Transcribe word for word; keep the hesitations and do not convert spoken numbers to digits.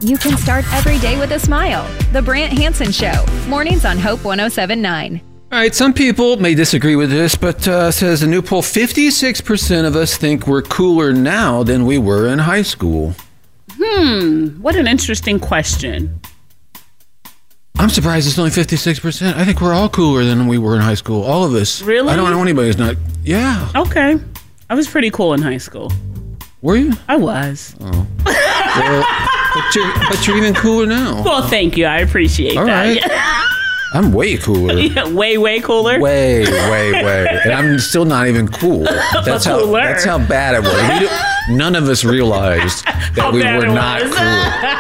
You can start every day with a smile. The Brant Hansen Show. Mornings on Hope one oh seven point nine. All right, some people may disagree with this, but uh, says a new poll, fifty-six percent of us think we're cooler now than we were in high school. Hmm, what an interesting question. I'm surprised it's only fifty-six percent. I think we're all cooler than we were in high school. All of us. Really? I don't know anybody who's not. Yeah. Okay. I was pretty cool in high school. Were you? I was. Oh. Well, but, you're, but you're even cooler now. Well, thank you. I appreciate all that. Right. I'm way cooler. Yeah, way, way cooler. Way, way, way. And I'm still not even cool. That's how cooler. That's how bad it was. We do, none of us realized that How we bad were it not was. cool.